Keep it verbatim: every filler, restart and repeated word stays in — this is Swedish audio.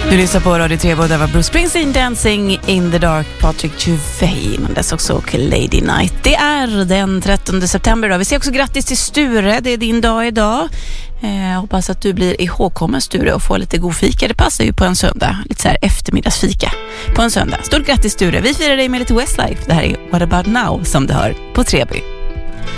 Du lyssnar på Radio tre, och där var Bruce Springsteen, Dancing in the Dark, Patrick Juvein, och dess också Lady Night. Det är den trettonde september då. Vi säger också grattis till Sture, det är din dag idag. Eh, hoppas att du blir ihågkommen, Sture, och får lite god fika. Det passar ju på en söndag, lite så här eftermiddagsfika på en söndag. Stort grattis, Sture. Vi firar dig med lite Westlife. Det här är What About Now som du hör på Treby.